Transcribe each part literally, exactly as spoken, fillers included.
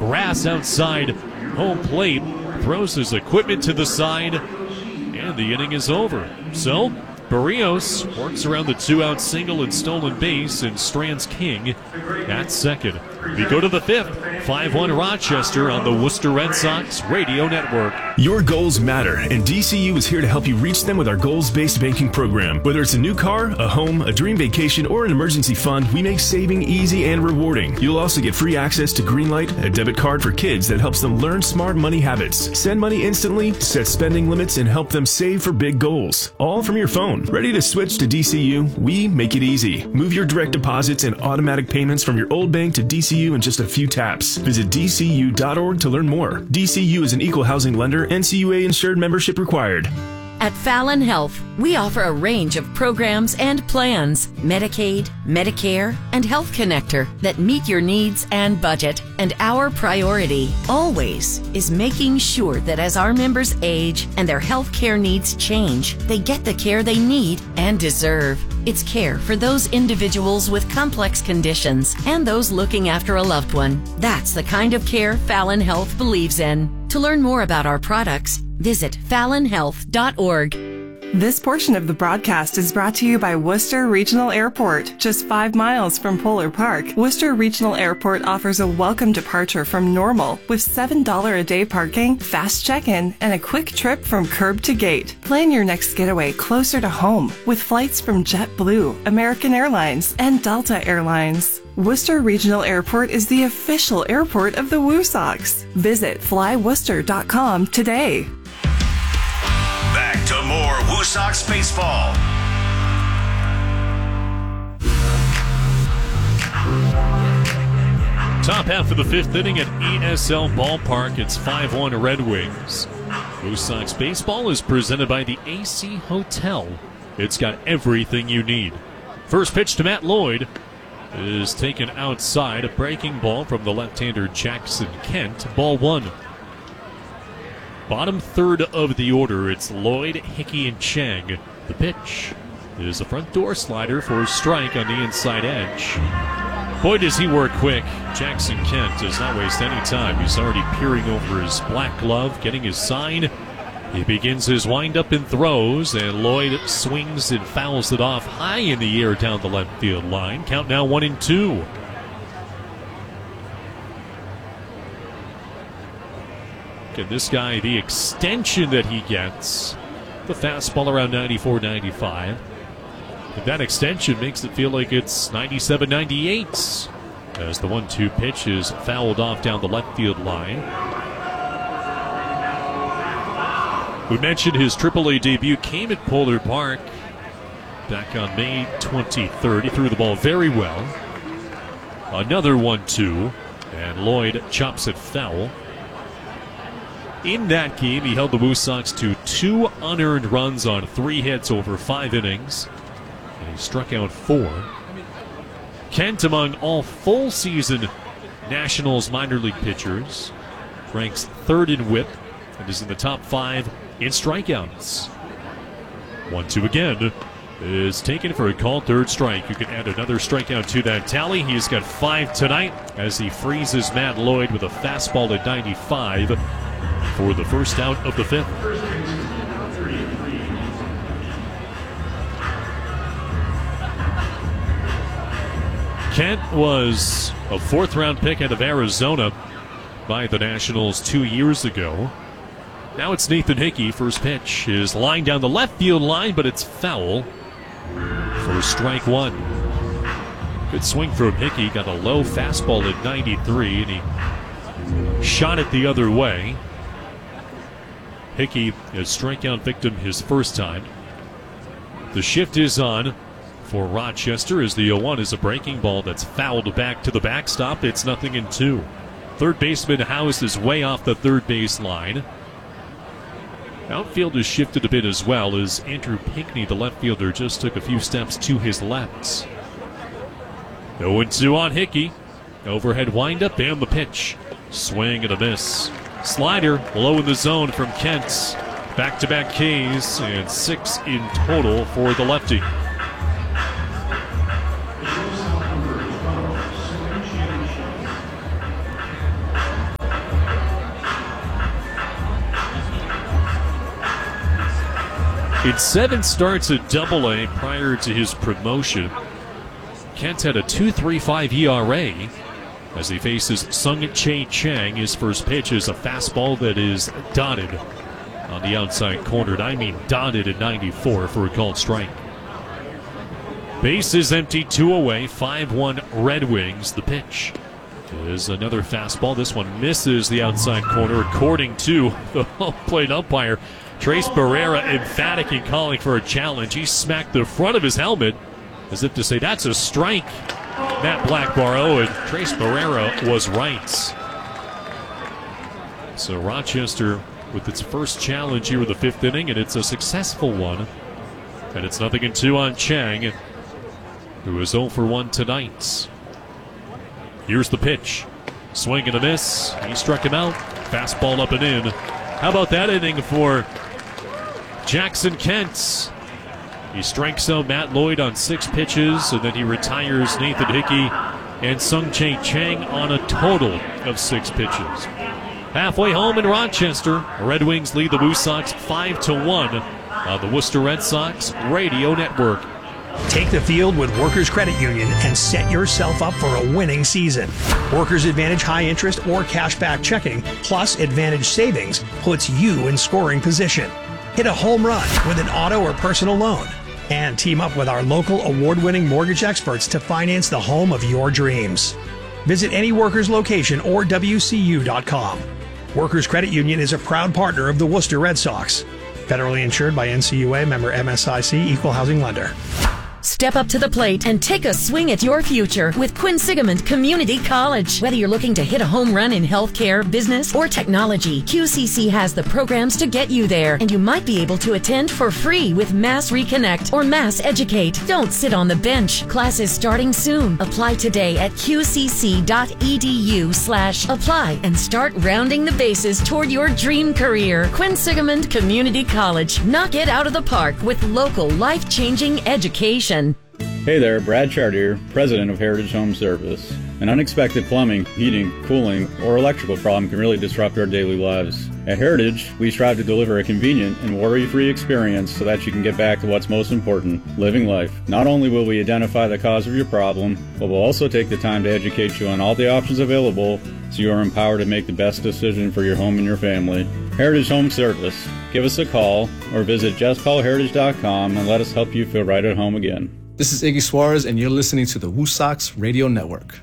grass outside home plate, throws his equipment to the side, and the inning is over. So, Barrios works around the two-out single and stolen base, and strands King at second. We go to the fifth. five one Rochester on the Worcester Red Sox Radio Network. Your goals matter, and D C U is here to help you reach them with our goals-based banking program. Whether it's a new car, a home, a dream vacation, or an emergency fund, we make saving easy and rewarding. You'll also get free access to Greenlight, a debit card for kids that helps them learn smart money habits. Send money instantly, set spending limits, and help them save for big goals. All from your phone. Ready to switch to D C U? We make it easy. Move your direct deposits and automatic payments from your old bank to D C U in just a few taps. Visit D C U dot org to learn more. D C U is an equal housing lender. N C U A insured membership required. At Fallon Health, we offer a range of programs and plans, Medicaid, Medicare, and Health Connector that meet your needs and budget. And our priority, always, is making sure that as our members age and their health care needs change, they get the care they need and deserve. It's care for those individuals with complex conditions and those looking after a loved one. That's the kind of care Fallon Health believes in. To learn more about our products, visit fallon health dot org. This portion of the broadcast is brought to you by Worcester Regional Airport, just five miles from Polar Park. Worcester Regional Airport offers a welcome departure from Normal with seven dollars a day parking, fast check-in, and a quick trip from curb to gate. Plan your next getaway closer to home with flights from JetBlue, American Airlines, and Delta Airlines. Worcester Regional Airport is the official airport of the Woo Sox. Visit fly worcester dot com today. Back to more Woo Sox baseball. Top half of the fifth inning at E S L Ballpark. It's five one Red Wings. Woo Sox baseball is presented by the A C Hotel. It's got everything you need. First pitch to Matt Lloyd is taken outside. A breaking ball from the left-hander Jackson Kent. Ball one. Bottom third of the order, it's Lloyd, Hickey, and Chang. The pitch is a front door slider for a strike on the inside edge. Boy, does he work quick. Jackson Kent does not waste any time. He's already peering over his black glove, getting his sign. He begins his windup and throws, and Lloyd swings and fouls it off high in the air down the left field line. Count now one and two. And this guy, the extension that he gets, the fastball around ninety-four ninety-five. And that extension makes it feel like it's ninety-seven ninety-eight as the one two pitch is fouled off down the left field line. We mentioned his triple A debut came at Polar Park back on May twenty-third. He threw the ball very well. Another one two, and Lloyd chops it foul. In that game, he held the Woo Sox to two unearned runs on three hits over five innings, and he struck out four. Kent, among all full season Nationals minor league pitchers, ranks third in whip and is in the top five in strikeouts. one two again is taken for a called third strike. You can add another strikeout to that tally. He's got five tonight as he freezes Matt Lloyd with a fastball at ninety-five for the first out of the fifth. Kent was a fourth round pick out of Arizona by the Nationals two years ago. Now it's Nathan Hickey. First pitch is lined down the left field line, but it's foul for strike one. Good swing from Hickey. Got a low fastball at ninety-three, and he shot it the other way. Hickey, a strikeout victim his first time. The shift is on for Rochester as the oh one is a breaking ball that's fouled back to the backstop. It's nothing in two. Third baseman House is way off the third base line. Outfield has shifted a bit as well as Andrew Pinckney, the left fielder, just took a few steps to his left. oh and two on Hickey. Overhead windup and the pitch. Swing and a miss. Slider low in the zone from Kent. Back-to-back Ks and six in total for the lefty. In seven starts at Double A prior to his promotion, Kent had a two point three five E R A as he faces Sung Chae Chang. His first pitch is a fastball that is dotted on the outside corner. And I mean dotted at ninety-four for a called strike. Base is empty, two away, five one Red Wings. The pitch is another fastball. This one misses the outside corner, according to the home plate umpire. Trace Barrera emphatic in calling for a challenge. He smacked the front of his helmet as if to say, that's a strike, Matt Blackborough, and Trace Barrera was right. So Rochester with its first challenge here in the fifth inning, and it's a successful one. And it's nothing in two on Chang, who is oh for one tonight. Here's the pitch. Swing and a miss. He struck him out. Fastball up and in. How about that inning for Jackson Kent? He strikes out Matt Lloyd on six pitches, and then he retires Nathan Hickey and Sung Chae Chang on a total of six pitches. Halfway home in Rochester, Red Wings lead the Woo Sox five to one on the Worcester Red Sox Radio Network. Take the field with Workers Credit Union and set yourself up for a winning season. Workers Advantage high interest or cashback checking plus Advantage savings puts you in scoring position. Hit a home run with an auto or personal loan. And team up with our local award-winning mortgage experts to finance the home of your dreams. Visit any Workers location or W C U dot com. Workers Credit Union is a proud partner of the Worcester Red Sox. Federally insured by N C U A, member M S I C, equal housing lender. Step up to the plate and take a swing at your future with Quinsigamond Community College. Whether you're looking to hit a home run in healthcare, business, or technology, Q C C has the programs to get you there, and you might be able to attend for free with Mass Reconnect or Mass Educate. Don't sit on the bench. Classes starting soon. Apply today at qcc.edu slash apply and start rounding the bases toward your dream career. Quinsigamond Community College. Knock it out of the park with local life-changing education. Hey there, Brad Chartier, president of Heritage Home Service. An unexpected plumbing, heating, cooling, or electrical problem can really disrupt our daily lives. At Heritage, we strive to deliver a convenient and worry-free experience so that you can get back to what's most important, living life. Not only will we identify the cause of your problem, but we'll also take the time to educate you on all the options available so you are empowered to make the best decision for your home and your family. Heritage Home Service. Give us a call or visit just call heritage dot com and let us help you feel right at home again. This is Iggy Suarez, and you're listening to the Woo Sox Radio Network.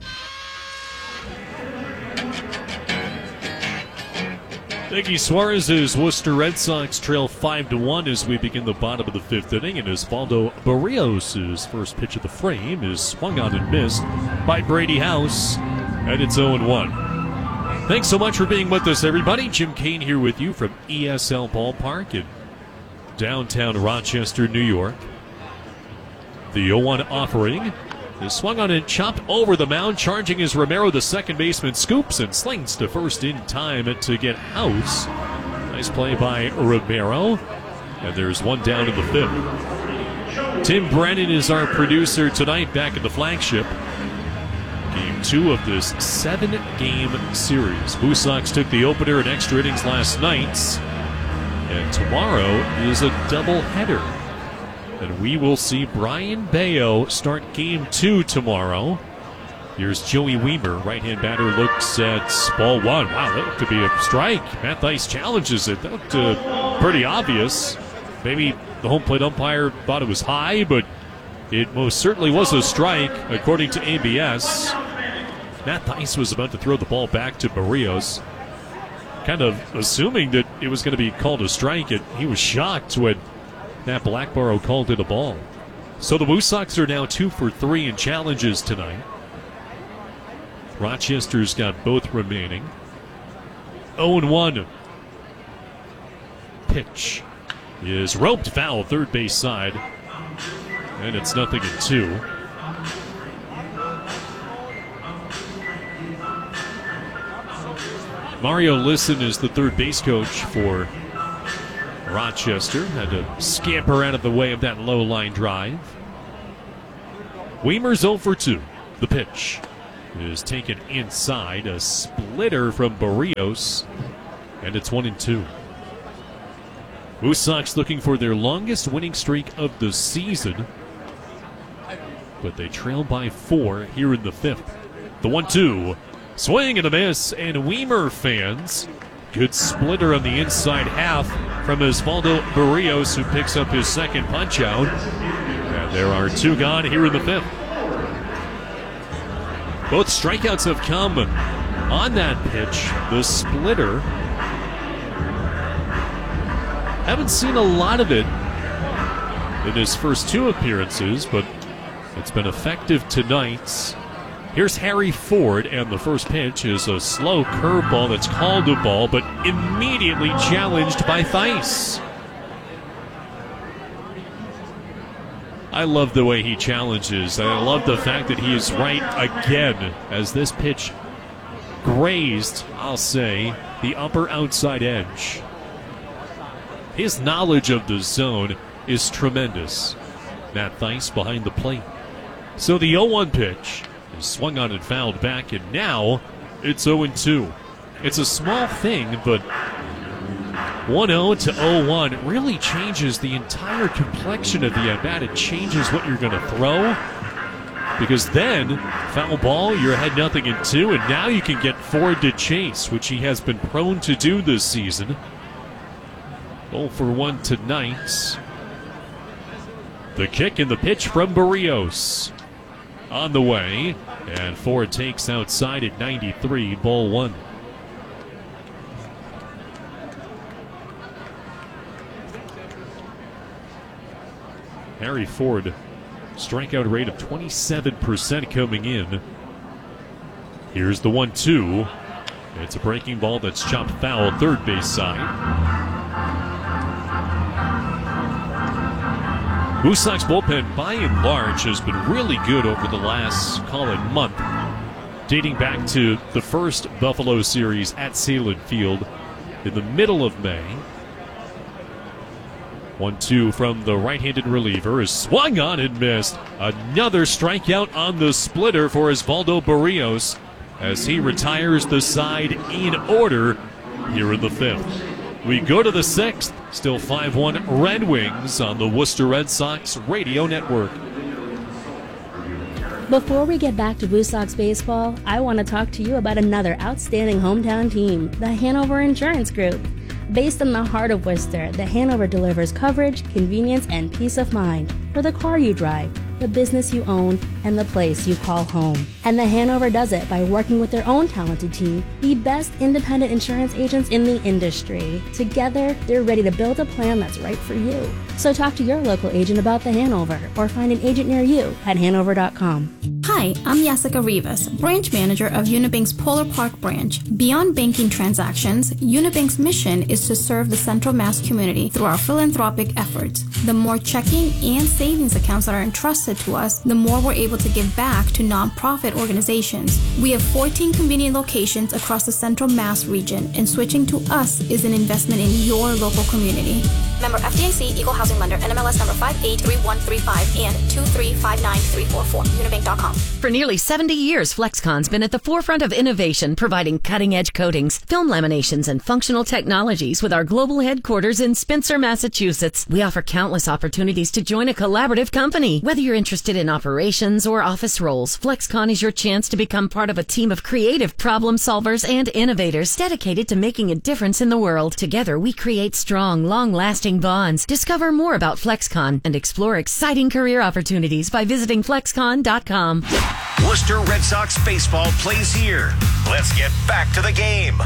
Iggy Suarez's Worcester Red Sox trail five to one as we begin the bottom of the fifth inning, and Osvaldo Barrios' first pitch of the frame is swung on and missed by Brady House, and it's oh and one. Thanks so much for being with us, everybody. Jim Kane here with you from E S L Ballpark in downtown Rochester, New York. The oh one offering is swung on and chopped over the mound. Charging is Romero, the second baseman, scoops and slings to first in time to get House. Nice play by Romero. And there's one down in the fifth. Tim Brennan is our producer tonight back at the flagship. Game two of this seven-game series. Woo Sox took the opener in extra innings last night. And tomorrow is a doubleheader. And we will see Brian Bayo start game two tomorrow. Here's Joey Weimer. Right-hand batter looks at ball one. Wow, that could be a strike. Matt Thaiss challenges it. That looked uh, pretty obvious. Maybe the home plate umpire thought it was high, but it most certainly was a strike, according to A B S. Matt Thaiss was about to throw the ball back to Barrios, kind of assuming that it was going to be called a strike, and he was shocked when Matt Blackborough called it a ball. So the Woo Sox are now two for three in challenges tonight. Rochester's got both remaining. oh and one. Pitch is roped foul, third base side. And it's nothing in two. Mario Lisson is the third base coach for Rochester. Had to scamper out of the way of that low line drive. Weimer's oh for two. The pitch is taken inside. A splitter from Barrios. And it's one and two. Woo Sox looking for their longest winning streak of the season, but they trail by four here in the fifth. The one two, swing and a miss, and Weimer fans, good splitter on the inside half from Osvaldo Barrios, who picks up his second punch out. And there are two gone here in the fifth. Both strikeouts have come on that pitch. The splitter, haven't seen a lot of it in his first two appearances, but it's been effective tonight. Here's Harry Ford, and the first pitch is a slow curveball that's called a ball, but immediately challenged by Theis. I love the way he challenges. I love the fact that he is right again as this pitch grazed, I'll say, the upper outside edge. His knowledge of the zone is tremendous. Matt Theis behind the plate. So the oh one pitch is swung on and fouled back, and now it's oh two. It's a small thing, but one oh to oh one really changes the entire complexion of the at-bat. It changes what you're going to throw, because then foul ball, you're ahead nothing in two, and now you can get Ford to chase, which he has been prone to do this season. oh for one tonight. The kick and the pitch from Barrios on the way, and Ford takes outside at ninety-three, ball one. Harry Ford, strikeout rate of twenty-seven percent coming in. Here's the one two. It's a breaking ball that's chopped foul, third base side. Woo Sox bullpen, by and large, has been really good over the last, call it, month, dating back to the first Buffalo series at Salem Field in the middle of May. one two from the right-handed reliever is swung on and missed. Another strikeout on the splitter for Osvaldo Barrios as he retires the side in order here in the fifth. We go to the sixth. Still five one Red Wings on the Worcester Red Sox Radio Network. Before we get back to Woo Sox baseball, I want to talk to you about another outstanding hometown team, the Hanover Insurance Group. Based in the heart of Worcester, the Hanover delivers coverage, convenience, and peace of mind for the car you drive, the business you own, and the place you call home. And the Hanover does it by working with their own talented team, the best independent insurance agents in the industry. Together, they're ready to build a plan that's right for you. So talk to your local agent about the Hanover, or find an agent near you at hanover dot com. Hi, I'm Jessica Rivas, branch manager of Unibank's Polar Park branch. Beyond banking transactions, Unibank's mission is to serve the Central Mass community through our philanthropic efforts. The more checking and savings accounts that are entrusted to us, the more we're able to give back to nonprofit organizations. We have fourteen convenient locations across the Central Mass region, and switching to us is an investment in your local community. Member F D I C, Equal Housing Lender, N M L S number five eight three one three five and two three five nine three four four, unibank dot com. For nearly seventy years, Flexcon's been at the forefront of innovation, providing cutting-edge coatings, film laminations, and functional technologies with our global headquarters in Spencer, Massachusetts. We offer countless opportunities to join a collaborative company. Whether you're interested in operations or office roles, Flexcon is your chance to become part of a team of creative problem solvers and innovators dedicated to making a difference in the world. Together, we create strong, long-lasting bonds. Discover more about Flexcon and explore exciting career opportunities by visiting flexcon dot com. Worcester Red Sox baseball plays here. Let's get back to the game.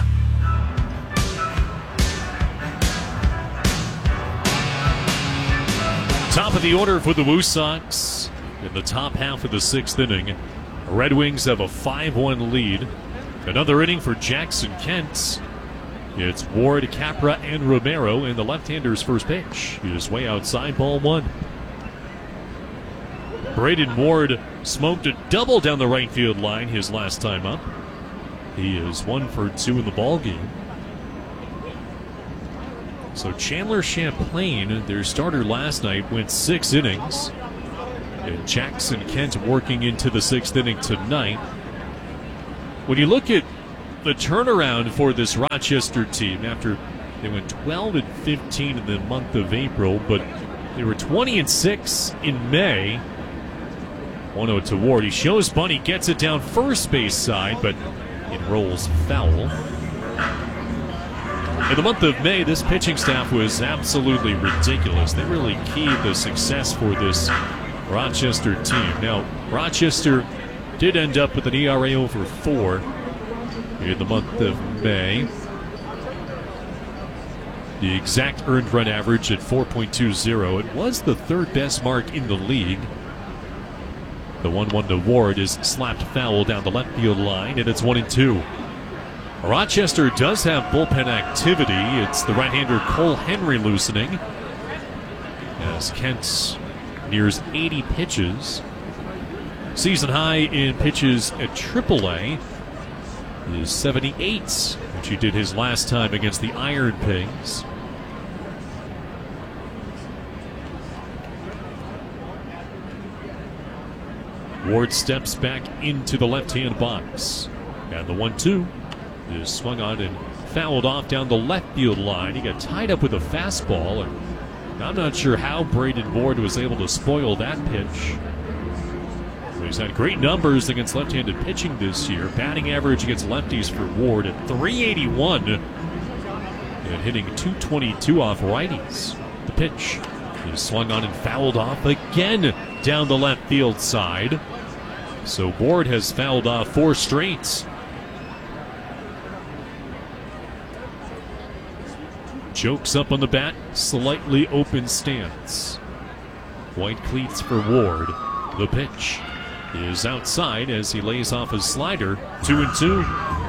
Top of the order for the Woo Sox in the top half of the sixth inning. The Red Wings have a five one lead. Another inning for Jackson Kent. It's Ward, Capra, and Romero, and the left-hander's first pitch is way outside, ball one. Braden Ward smoked a double down the right field line his last time up. He is one for two in the ball game. So Chandler Champlain, their starter last night, went six innings. And Jackson Kent working into the sixth inning tonight. When you look at the turnaround for this Rochester team after They went twelve and fifteen in the month of April, but they were twenty and six in May. one oh to Ward. He shows Bunny, gets it down first base side, but it rolls foul. In the month of May, this pitching staff was absolutely ridiculous. They really keyed the success for this Rochester team. Now, Rochester did end up with an E R A over four in the month of May. The exact earned run average at four point two oh. It was the third best mark in the league. The one one to Ward is slapped foul down the left field line, and it's one and two. Rochester does have bullpen activity. It's the right-hander Cole Henry loosening as Kent nears eighty pitches. Season high in pitches at triple A is seventy-eight, which he did his last time against the Iron Pigs. Ward steps back into the left-hand box. And the one two is swung on and fouled off down the left field line. He got tied up with a fastball, and I'm not sure how Braden Ward was able to spoil that pitch. He's had great numbers against left-handed pitching this year. Batting average against lefties for Ward at three eighty-one and hitting two twenty-two off righties. The pitch is swung on and fouled off again down the left field side. So Ward has fouled off four straight. Jokes up on the bat, slightly open stance. White cleats for Ward. The pitch is outside as he lays off his slider. Two and two.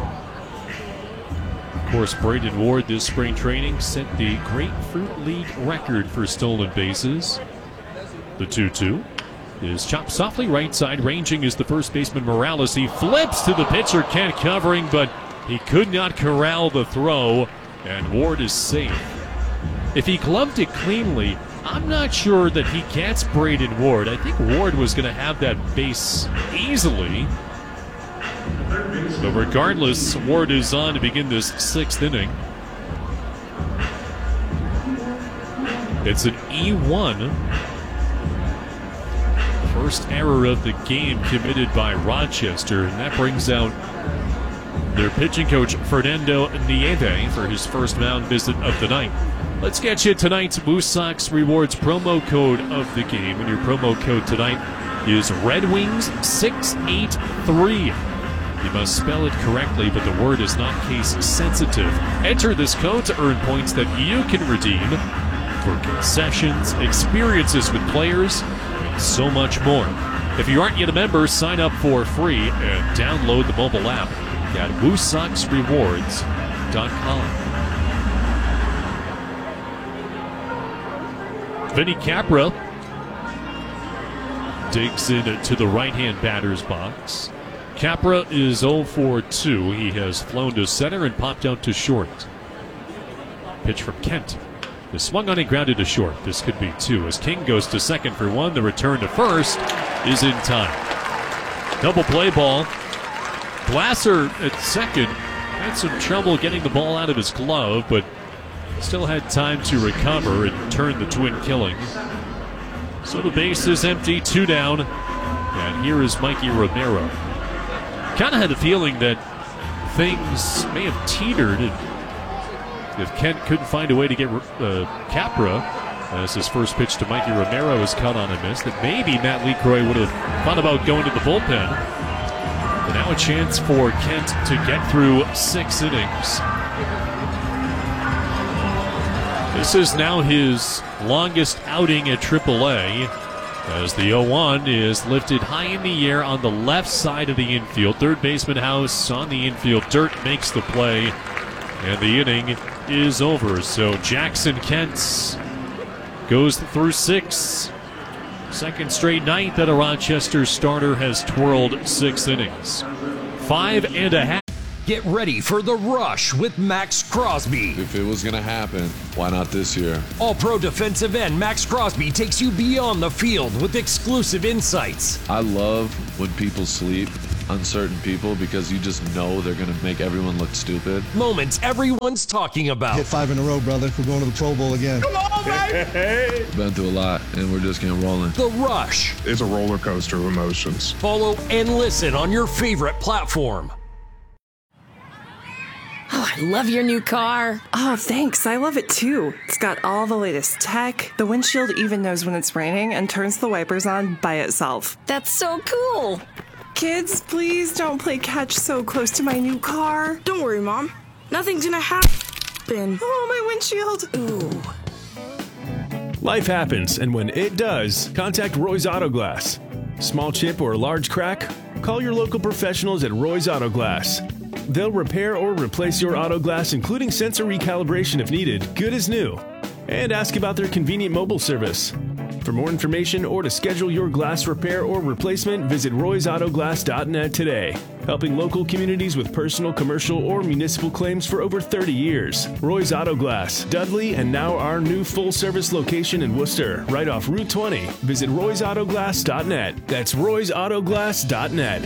Of course, Braden Ward this spring training set the Grapefruit League record for stolen bases. The two two is chopped softly right side. Ranging is the first baseman Morales. He flips to the pitcher, Kent covering, but he could not corral the throw, and Ward is safe. If he gloved it cleanly, I'm not sure that he gets Braden Ward. I think Ward was going to have that base easily. But regardless, Ward is on to begin this sixth inning. It's an E one. First error of the game committed by Rochester, and that brings out their pitching coach, Fernando Nieve, for his first mound visit of the night. Let's get you tonight's Moose Sox Rewards promo code of the game, and your promo code tonight is Red Wings six eight three. You must spell it correctly, but the word is not case sensitive. Enter this code to earn points that you can redeem for concessions, experiences with players, and so much more. If you aren't yet a member, sign up for free and download the mobile app at moose sox rewards dot com. Vinny Capra digs into the right-hand batter's box. Capra is oh for two. He has flown to center and popped out to short. Pitch from Kent. The swung on and grounded to short. This could be two. As King goes to second for one, the return to first is in time. Double play ball. Glasser at second had some trouble getting the ball out of his glove, but still had time to recover and turn the twin killing. So the base is empty, two down, and here is Mikey Romero. Kind of had the feeling that things may have teetered if Kent couldn't find a way to get uh, Capra, as his first pitch to Mikey Romero is cut on a miss, that maybe Matt LeCroy would have thought about going to the bullpen. But now a chance for Kent to get through six innings. This is now his longest outing at triple A, as the oh one is lifted high in the air on the left side of the infield. Third baseman House on the infield dirt makes the play, and the inning is over. So Jackson Kent goes through six. Second straight night that a Rochester starter has twirled six innings. Five and a half. Get ready for the rush with Max Crosby. If it was going to happen, why not this year? All-Pro defensive end Max Crosby takes you beyond the field with exclusive insights. I love when people sleep uncertain people because you just know they're going to make everyone look stupid. Moments everyone's talking about. Hit five in a row, brother. We're going to the Pro Bowl again. Come on, baby! Been through a lot, and we're just getting rolling. The Rush. It's a roller coaster of emotions. Follow and listen on your favorite platform. Oh, I love your new car. Oh, thanks. I love it too. It's got all the latest tech. The windshield even knows when it's raining and turns the wipers on by itself. That's so cool. Kids, please don't play catch so close to my new car. Don't worry, Mom. Nothing's gonna happen. Oh, my windshield. Ooh. Life happens, and when it does, contact Roy's Auto Glass. Small chip or large crack? Call your local professionals at Roy's Auto Glass. They'll repair or replace your auto glass, including sensor recalibration if needed, good as new. And ask about their convenient mobile service. For more information or to schedule your glass repair or replacement, visit roys auto glass dot net today. Helping local communities with personal, commercial, or municipal claims for over thirty years. Roy's Auto Glass, Dudley, and now our new full-service location in Worcester, right off Route twenty. Visit roys auto glass dot net. That's roys auto glass dot net.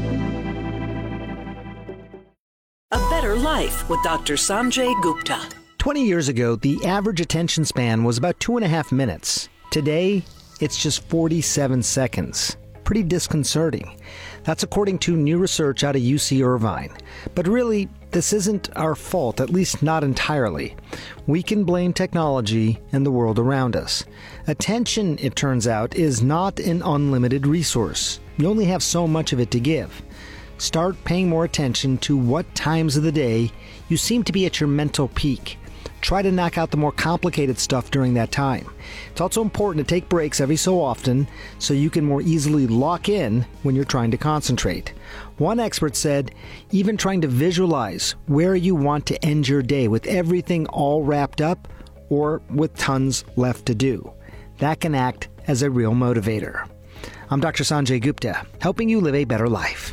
A Better Life with Doctor Sanjay Gupta. twenty years ago, the average attention span was about two and a half minutes. Today, it's just forty-seven seconds. Pretty disconcerting. That's according to new research out of U C Irvine. But really, this isn't our fault, at least not entirely. We can blame technology and the world around us. Attention, it turns out, is not an unlimited resource. You only have so much of it to give. Start paying more attention to what times of the day you seem to be at your mental peak. Try to knock out the more complicated stuff during that time. It's also important to take breaks every so often so you can more easily lock in when you're trying to concentrate. One expert said, even trying to visualize where you want to end your day with everything all wrapped up or with tons left to do. That can act as a real motivator. I'm Doctor Sanjay Gupta, helping you live a better life.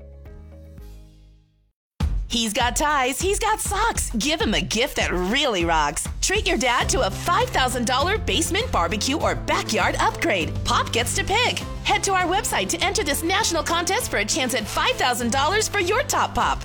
He's got ties, he's got socks. Give him a gift that really rocks. Treat your dad to a five thousand dollars basement barbecue or backyard upgrade. Pop gets to pick. Head to our website to enter this national contest for a chance at five thousand dollars for your top pop.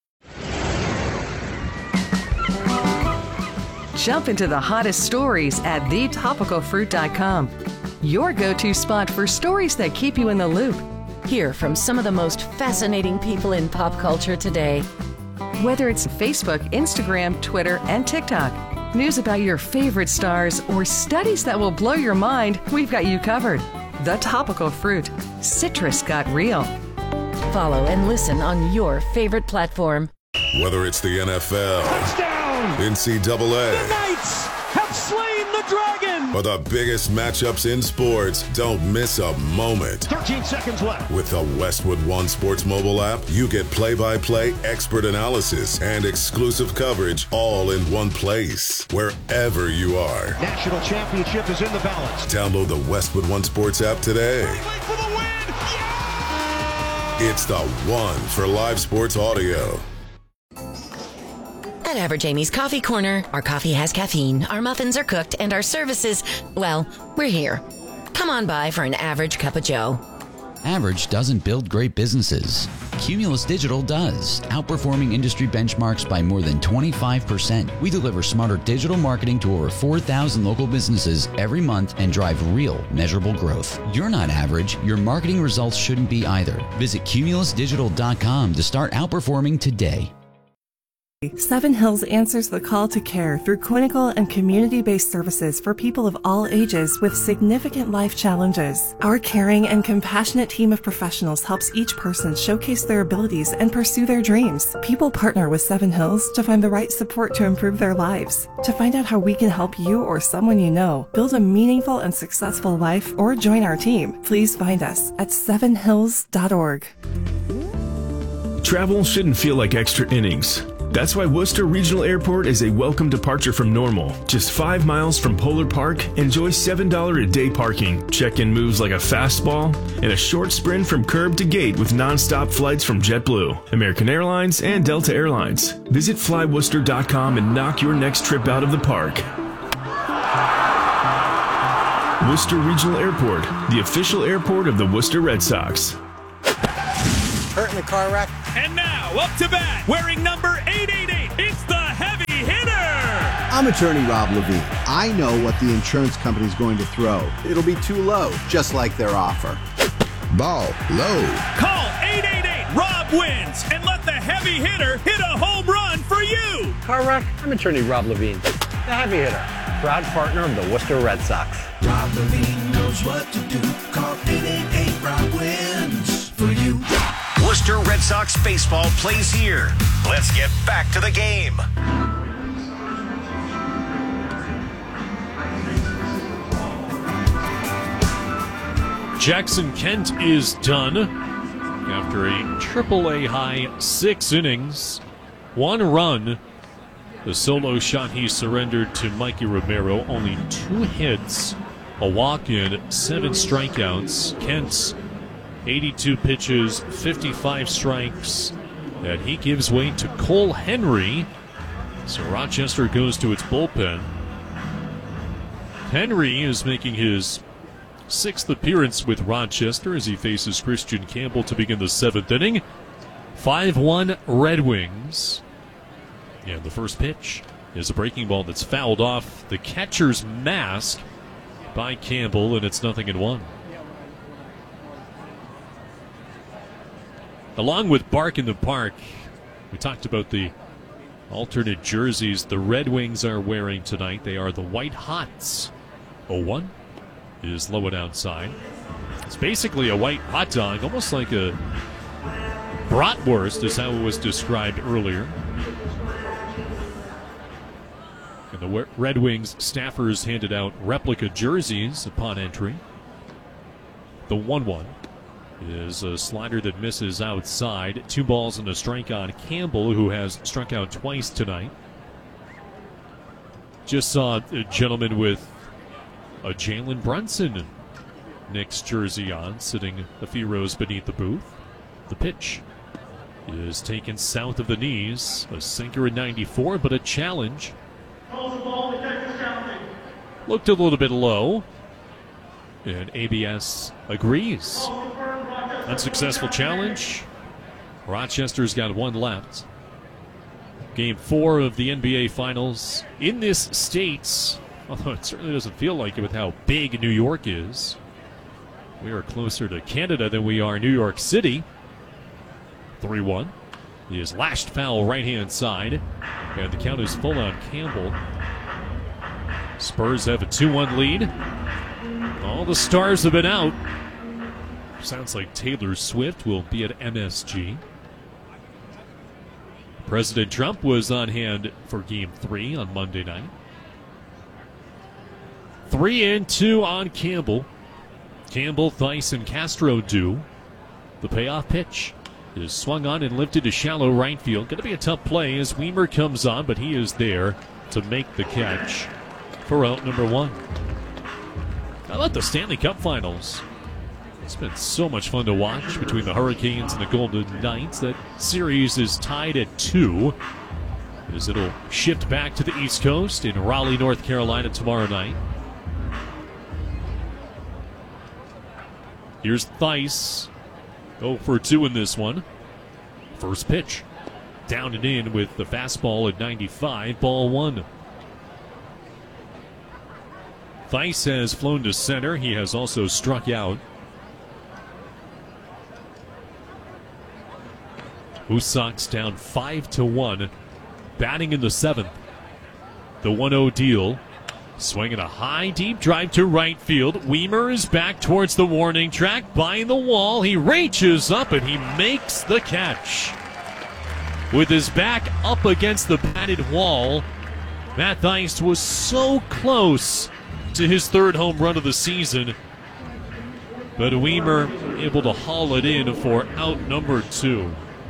Jump into the hottest stories at the topical fruit dot com. Your go-to spot for stories that keep you in the loop. Hear from some of the most fascinating people in pop culture today. Whether it's Facebook, Instagram, Twitter, and TikTok, news about your favorite stars, or studies that will blow your mind, we've got you covered. The Topical Fruit. Citrus got real. Follow and listen on your favorite platform. Whether it's the N F L, touchdown, N C double A, the Knights have slain the dragon, or the biggest matchups in sports, don't miss a moment. thirteen seconds left. With the Westwood One Sports mobile app, you get play-by-play, expert analysis, and exclusive coverage all in one place, wherever you are. National championship is in the balance. Download the Westwood One Sports app today. For the win! Yeah! It's the one for live sports audio. At Average Amy's Coffee Corner, our coffee has caffeine, our muffins are cooked, and our services, well, we're here. Come on by for an average cup of joe. Average doesn't build great businesses. Cumulus Digital does, outperforming industry benchmarks by more than twenty-five percent. We deliver smarter digital marketing to over four thousand local businesses every month and drive real, measurable growth. You're not average. Your marketing results shouldn't be either. Visit cumulus digital dot com to start outperforming today. Seven Hills answers the call to care through clinical and community-based services for people of all ages with significant life challenges. Our caring and compassionate team of professionals helps each person showcase their abilities and pursue their dreams. People partner with Seven Hills to find the right support to improve their lives. To find out how we can help you or someone you know build a meaningful and successful life or join our team, please find us at seven hills dot org. Travel shouldn't feel like extra innings. That's why Worcester Regional Airport is a welcome departure from normal. Just five miles from Polar Park, enjoy seven dollars a day parking, check-in moves like a fastball, and a short sprint from curb to gate with non-stop flights from JetBlue, American Airlines, and Delta Airlines. Visit fly worcester dot com and knock your next trip out of the park. Worcester Regional Airport, the official airport of the Worcester Red Sox. hurt in a car wreck. And now, up to bat, wearing number eight eighty-eight, it's the heavy hitter! I'm attorney Rob Levine. I know what the insurance company's going to throw. It'll be too low, just like their offer. Ball low. Call eight eight eight, Rob wins, and let the heavy hitter hit a home run for you! Car wreck? I'm attorney Rob Levine, the heavy hitter, proud partner of the Worcester Red Sox. Rob Levine knows what to do. Call eight eight eight, Rob wins for you. Worcester Red Sox baseball plays here. Let's get back to the game. Jackson Kent is done after a triple A high six innings. One run. The solo shot he surrendered to Mikey Romero. Only two hits, a walk-in, seven strikeouts. Kent's eighty-two pitches, fifty-five strikes, and he gives way to Cole Henry. So Rochester goes to its bullpen. Henry is making his sixth appearance with Rochester as he faces Christian Campbell to begin the seventh inning. five one Red Wings. And the first pitch is a breaking ball that's fouled off the catcher's mask by Campbell, and it's nothing in one. Along with Bark in the Park, we talked about the alternate jerseys the Red Wings are wearing tonight. They are the White Hots. oh one is low and outside. It's basically a white hot dog, almost like a bratwurst is how it was described earlier. And the Red Wings staffers handed out replica jerseys upon entry. The one one is a slider that misses outside. Two balls and a strike on Campbell, who has struck out twice tonight. Just saw a gentleman with a Jalen Brunson Knicks jersey on, sitting a few rows beneath the booth. The pitch is taken south of the knees. A sinker in ninety-four, but a challenge. Looked a little bit low, and A B S agrees. Unsuccessful challenge. Rochester's got one left. Game four of the N B A Finals in this state, although it certainly doesn't feel like it with how big New York is. We are closer to Canada than we are New York City. three one. He is lashed foul right-hand side, and the count is full on Campbell. Spurs have a two one lead. All the stars have been out. Sounds like Taylor Swift will be at M S G. President Trump was on hand for Game three on Monday night. Three and two on Campbell. Campbell, Theis, and Castro do. The payoff pitch is swung on and lifted to shallow right field. Going to be a tough play as Weimer comes on, but he is there to make the catch for out number one. How about the Stanley Cup Finals? It's been so much fun to watch between the Hurricanes and the Golden Knights. That series is tied at two as it'll shift back to the East Coast in Raleigh, North Carolina tomorrow night. Here's Theis. oh for two in this one. First pitch. Down and in with the fastball at ninety-five. Ball one. Theis has flown to center. He has also struck out. Moose Sox down five to one. Batting in the seventh. The one oh deal. Swinging a high, deep drive to right field. Weimer is back towards the warning track. Behind the wall, he reaches up and he makes the catch. With his back up against the batted wall, Matt Theis was so close to his third home run of the season. But Weimer able to haul it in for out number two.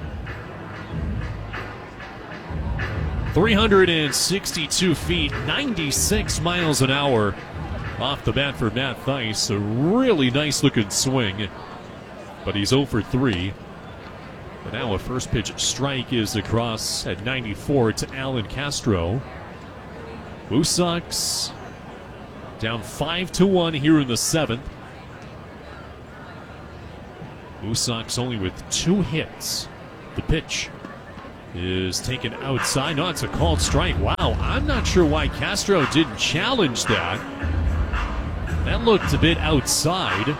three hundred sixty-two feet, ninety-six miles an hour off the bat for Matt Theis. A really nice looking swing, but he's oh for three. And now a first pitch strike is across at ninety-four to Alan Castro. Moose Sox down five to one here in the seventh. Woo Sox only with two hits. The pitch is taken outside. No, it's a called strike. Wow, I'm not sure why Castro didn't challenge that. That looked a bit outside.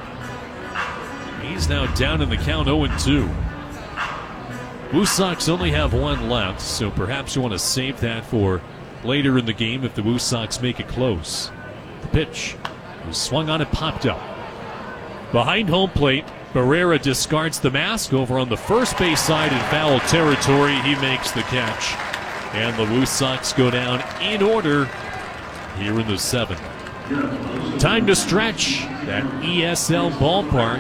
He's now down in the count oh and two. Woo Sox only have one left, so perhaps you want to save that for later in the game if the Woo Sox make it close. The pitch was swung on and popped up. Behind home plate, Barrera discards the mask over on the first base side in foul territory. He makes the catch. And the Woo Sox go down in order here in the seventh. Time to stretch at E S L Ballpark.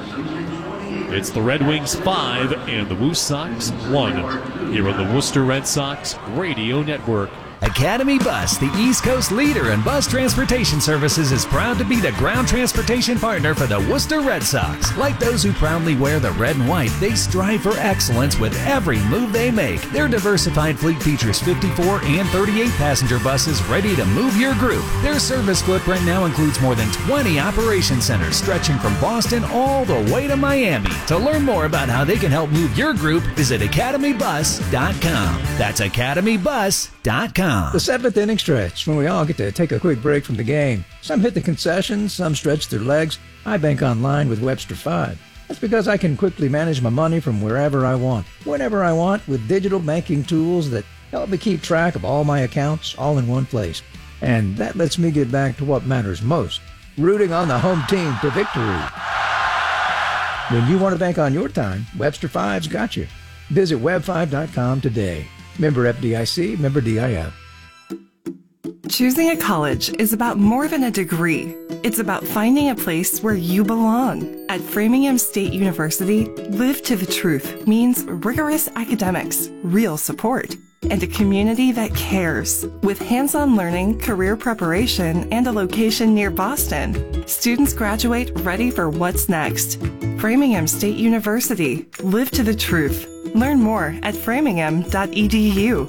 It's the Red Wings five and the Woo Sox one here on the Worcester Red Sox Radio Network. Academy Bus, the East Coast leader in bus transportation services, is proud to be the ground transportation partner for the Worcester Red Sox. Like those who proudly wear the red and white, they strive for excellence with every move they make. Their diversified fleet features fifty-four and thirty-eight passenger buses ready to move your group. Their service footprint now includes more than twenty operation centers stretching from Boston all the way to Miami. To learn more about how they can help move your group, visit academy bus dot com. That's academy bus dot com. The seventh inning stretch, when we all get to take a quick break from the game. Some hit the concessions, some stretch their legs. I bank online with Webster five. That's because I can quickly manage my money from wherever I want, whenever I want, with digital banking tools that help me keep track of all my accounts all in one place. And that lets me get back to what matters most, rooting on the home team to victory. When you want to bank on your time, Webster five's got you. Visit web five dot com today. Member F D I C, member D I F. Choosing a college is about more than a degree. It's about finding a place where you belong. At Framingham State University, Live to the Truth means rigorous academics, real support, and a community that cares. With hands-on learning, career preparation, and a location near Boston, students graduate ready for what's next. Framingham State University, Live to the Truth. Learn more at framingham dot e d u.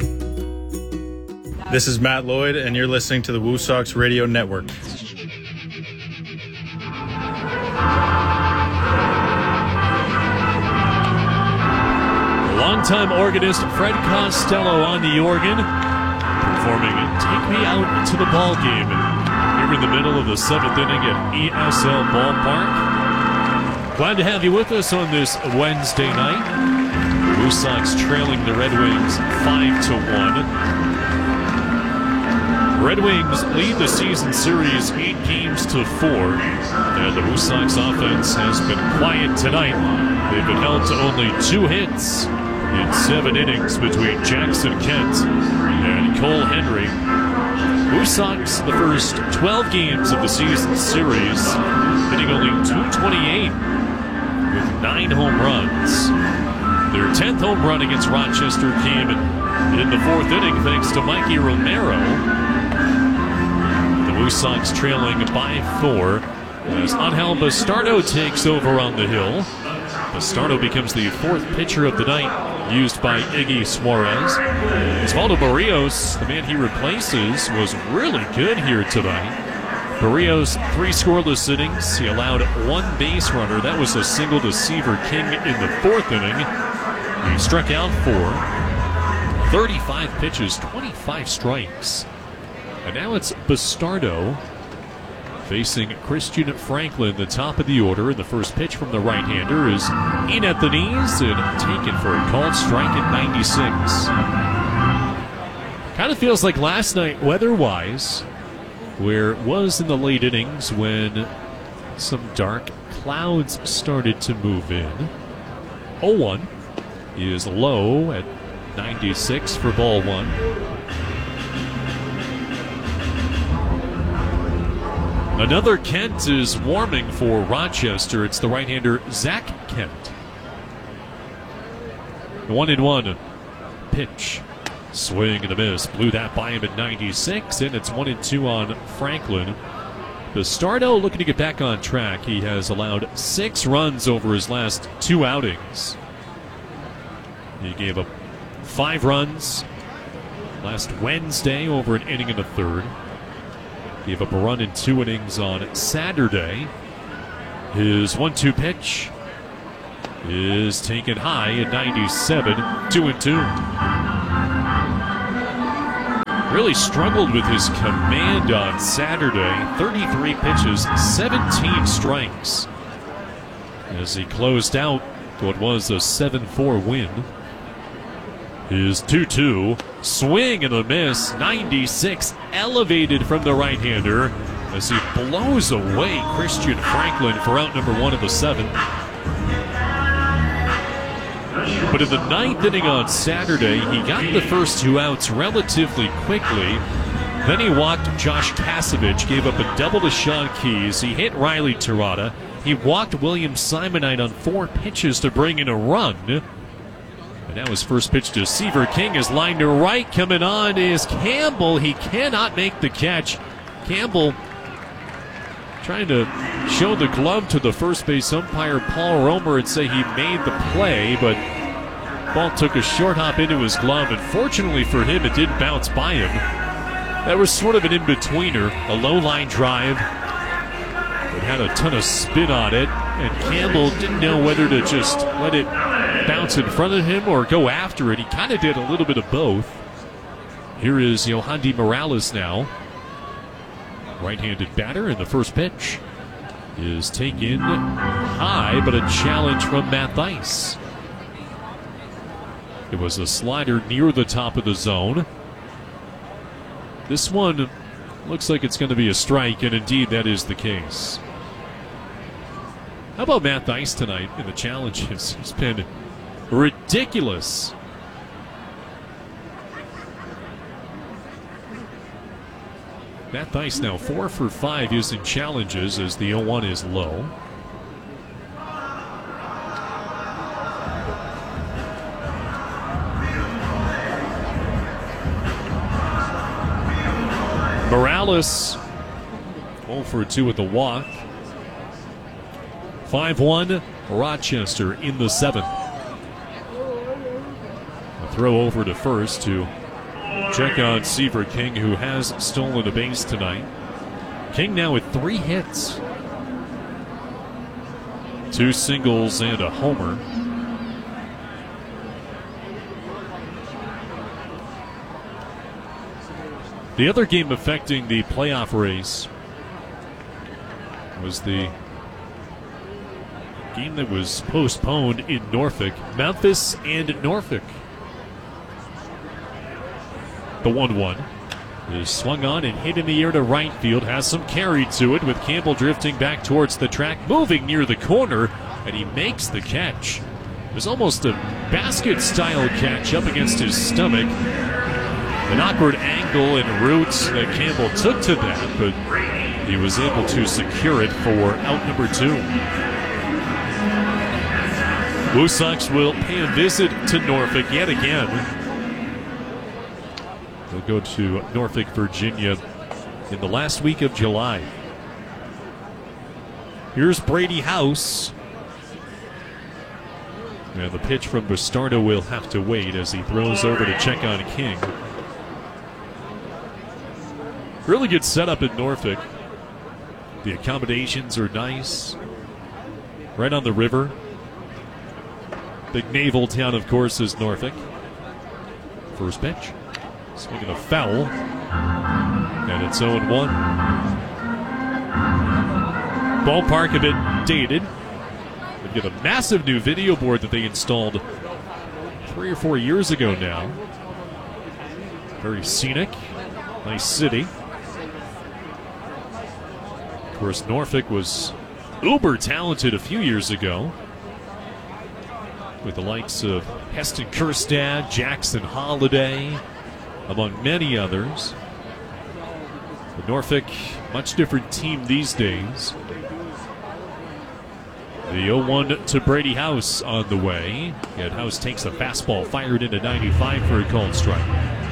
This is Matt Lloyd, and you're listening to the Woo Sox Radio Network. Longtime organist Fred Costello on the organ, performing Take Me Out to the Ball Game here in the middle of the seventh inning at E S L Ballpark. Glad to have you with us on this Wednesday night. Woo Sox trailing the Red Wings five to one. Red Wings lead the season series eight games to four, and the Woo Sox offense has been quiet tonight. They've been held to only two hits in seven innings between Jackson Kent and Cole Henry. Woo Sox, the first twelve games of the season series, hitting only two twenty-eight with nine home runs. Their tenth home run against Rochester came in the fourth inning thanks to Mikey Romero. Woo Sox trailing by four as Angel Bastardo takes over on the hill. Bastardo becomes the fourth pitcher of the night, used by Iggy Suarez. Osvaldo Barrios, the man he replaces, was really good here tonight. Barrios, three scoreless innings. He allowed one base runner. That was a single to Seaver King in the fourth inning. He struck out for thirty-five pitches, twenty-five strikes. And now it's Bastardo facing Christian Franklin, the top of the order. And the first pitch from the right-hander is in at the knees and taken for a called strike at ninety-six. Kind of feels like last night weather-wise, where it was in the late innings when some dark clouds started to move in. oh one is low at ninety-six for ball one. Another Kent is warming for Rochester. It's the right-hander Zach Kent. One and one pitch. Swing and a miss. Blew that by him at ninety-six, and it's one and two on Franklin. Bastardo looking to get back on track. He has allowed six runs over his last two outings. He gave up five runs last Wednesday over an inning and a third. Gave up a run in two innings on Saturday. His one two pitch is taken high at ninety-seven, two and two. Really struggled with his command on Saturday. thirty-three pitches, seventeen strikes, as he closed out what was a seven four win. His two two, swing and a miss, ninety-six, elevated from the right-hander as he blows away Christian Franklin for out number one of the seventh. But in the ninth inning on Saturday, he got the first two outs relatively quickly. Then he walked Josh Kasevich, gave up a double to Sean Keys. He hit Riley Terada. He walked William Simonite on four pitches to bring in a run. And now his first pitch to Seaver King is lined to right. Coming on is Campbell. He cannot make the catch. Campbell trying to show the glove to the first base umpire, Paul Romer, and say he made the play, but ball took a short hop into his glove, and fortunately for him, it did bounce by him. That was sort of an in-betweener, a low-line drive. It had a ton of spin on it, and Campbell didn't know whether to just let it bounce in front of him or go after it. He kind of did a little bit of both. Here is Yohandy Morales now. Right-handed batter, in the first pitch is taken high, but a challenge from Matt Thaiss. It was a slider near the top of the zone. This one looks like it's going to be a strike, and indeed that is the case. How about Matt Thaiss tonight in the challenges? He's been ridiculous. Matt Thaiss now four for five using challenges as the oh one is low. Morales oh for two with the walk. five one Rochester in the seventh. A throw over to first to check on Seaver King, who has stolen a base tonight. King now with three hits, two singles and a homer. The other game affecting the playoff race was the game that was postponed in Norfolk. Memphis and Norfolk. The one one is swung on and hit in the air to right field. Has some carry to it with Campbell drifting back towards the track, moving near the corner, and he makes the catch. It was almost a basket-style catch up against his stomach. An awkward angle and route that Campbell took to that, but he was able to secure it for out number two. Woo Sox will pay a visit to Norfolk yet again. They'll go to Norfolk, Virginia in the last week of July. Here's Brady House. And the pitch from Bastardo will have to wait as he throws over to check on King. Really good setup in Norfolk. The accommodations are nice. Right on the river. Big naval town, of course, is Norfolk. First pitch. Swinging a foul. And it's oh one. Ballpark a bit dated. They've got a massive new video board that they installed three or four years ago now. Very scenic. Nice city. Of course, Norfolk was uber talented a few years ago, with the likes of Heston Kjerstad, Jackson Holiday, among many others. But Norfolk, much different team these days. The oh one to Brady House on the way. Yet House takes a fastball fired into ninety-five for a called strike.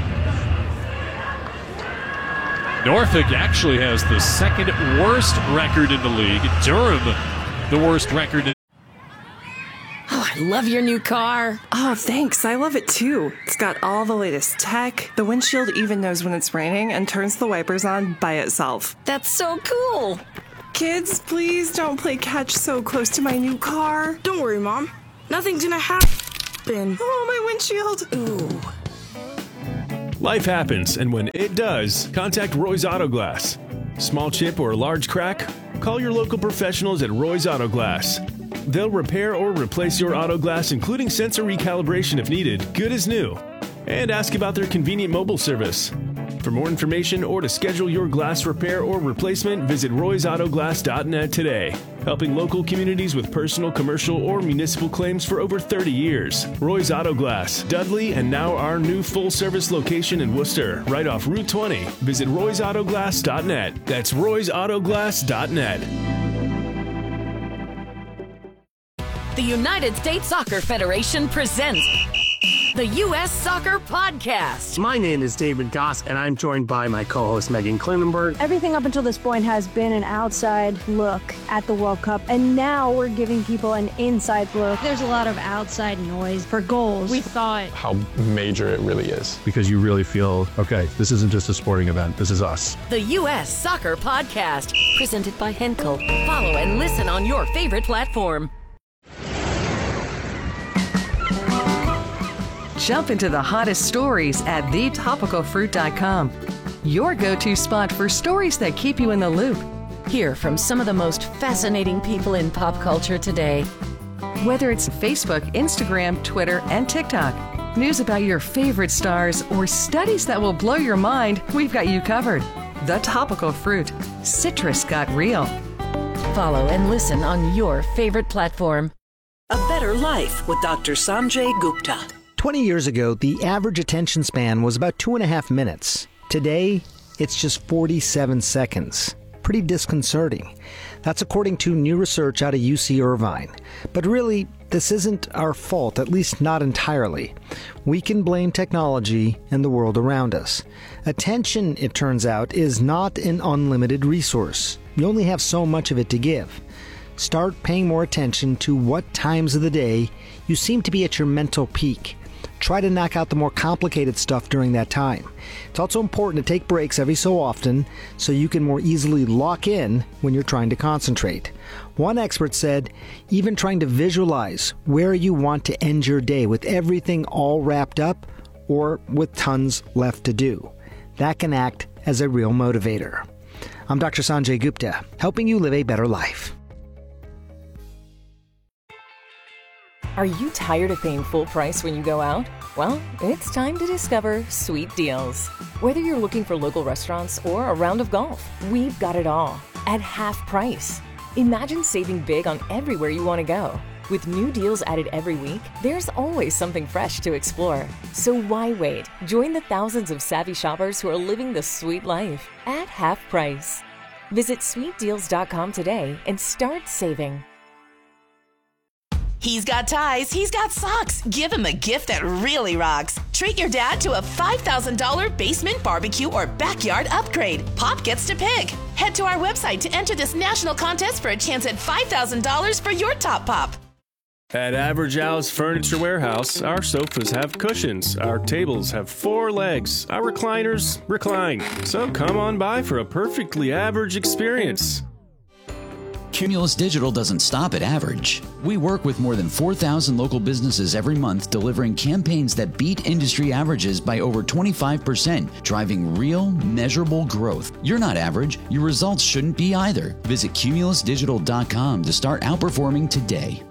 Norfolk actually has the second worst record in the league. Durham, the worst record in. Oh, I love your new car. Oh, thanks. I love it too. It's got all the latest tech. The windshield even knows when it's raining and turns the wipers on by itself. That's so cool. Kids, please don't play catch so close to my new car. Don't worry, Mom. Nothing's gonna happen. Oh, my windshield. Ooh. Life happens, and when it does, contact Roy's Auto Glass. Small chip or large crack? Call your local professionals at Roy's Auto Glass. They'll repair or replace your auto glass, including sensor recalibration if needed, good as new. And ask about their convenient mobile service. For more information or to schedule your glass repair or replacement, visit roys auto glass dot net today. Helping local communities with personal, commercial, or municipal claims for over thirty years. Roy's Auto Glass, Dudley, and now our new full-service location in Worcester, right off Route twenty. Visit roys auto glass dot net. That's roys auto glass dot net. The United States Soccer Federation presents the U S Soccer Podcast. My name is David Goss, and I'm joined by my co-host Megan Klinenberg. Everything up until this point has been an outside look at the World Cup, and now we're giving people an inside look. There's a lot of outside noise for goals. We thought how major it really is. Because you really feel, okay, this isn't just a sporting event, this is us. The U S Soccer Podcast, presented by Henkel. Follow and listen on your favorite platform. Jump into the hottest stories at the topical fruit dot com. Your go-to spot for stories that keep you in the loop. Hear from some of the most fascinating people in pop culture today. Whether it's Facebook, Instagram, Twitter, and TikTok, news about your favorite stars, or studies that will blow your mind, we've got you covered. The Topical Fruit. Citrus got real. Follow and listen on your favorite platform. A Better Life with Doctor Sanjay Gupta. twenty years ago, the average attention span was about two and a half minutes. Today, it's just forty-seven seconds. Pretty disconcerting. That's according to new research out of U C Irvine. But really, this isn't our fault, at least not entirely. We can blame technology and the world around us. Attention, it turns out, is not an unlimited resource. You only have so much of it to give. Start paying more attention to what times of the day you seem to be at your mental peak. Try to knock out the more complicated stuff during that time. It's also important to take breaks every so often so you can more easily lock in when you're trying to concentrate. One expert said, even trying to visualize where you want to end your day with everything all wrapped up or with tons left to do. That can act as a real motivator. I'm Doctor Sanjay Gupta, helping you live a better life. Are you tired of paying full price when you go out? Well, it's time to discover Sweet Deals. Whether you're looking for local restaurants or a round of golf, we've got it all at half price. Imagine saving big on everywhere you want to go. With new deals added every week, there's always something fresh to explore. So why wait? Join the thousands of savvy shoppers who are living the sweet life at half price. Visit sweet deals dot com today and start saving. He's got ties, he's got socks. Give him a gift that really rocks. Treat your dad to a five thousand dollars basement barbecue or backyard upgrade. Pop gets to pick. Head to our website to enter this national contest for a chance at five thousand dollars for your top pop. At Average Al's Furniture Warehouse, our sofas have cushions, our tables have four legs, our recliners recline. So come on by for a perfectly average experience. Cumulus Digital doesn't stop at average. We work with more than four thousand local businesses every month, delivering campaigns that beat industry averages by over twenty-five percent, driving real, measurable growth. You're not average. Your results shouldn't be either. Visit cumulus digital dot com to start outperforming today.